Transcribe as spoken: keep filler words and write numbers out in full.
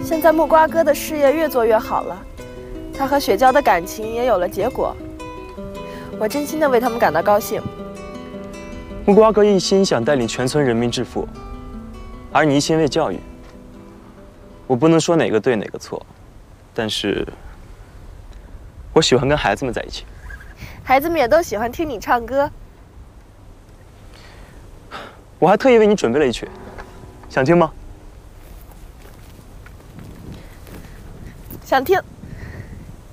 现在木瓜哥的事业越做越好了，他和雪娇的感情也有了结果，我真心的为他们感到高兴。 木瓜哥一心想带领全村人民致富，而你一心为教育。我不能说哪个对哪个错，但是我喜欢跟孩子们在一起。 孩子们也都喜欢听你唱歌。 我还特意为你准备了一曲，想听吗？ 想听。